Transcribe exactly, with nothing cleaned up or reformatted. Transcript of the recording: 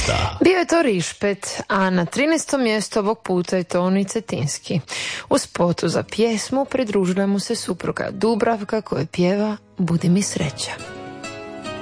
mjesta. Bio je to Rišpet, a na trinaestom mjestu ovog puta je Toni Cetinski. U spotu za pjesmu pridružila mu se supruga Dubravka koja pjeva Budi mi sreća.